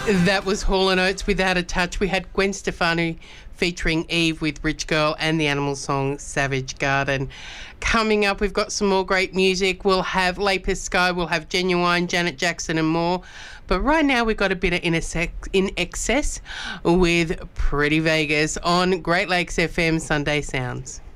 That was Hall & Oates Without a Touch. We had Gwen Stefani featuring Eve with Rich Girl and the animal song Savage Garden. Coming up, we've got some more great music. We'll have Lapis Sky, we'll have Genuine, Janet Jackson and more. But right now we've got a bit of In Excess with Pretty Vegas on Great Lakes FM Sunday Sounds.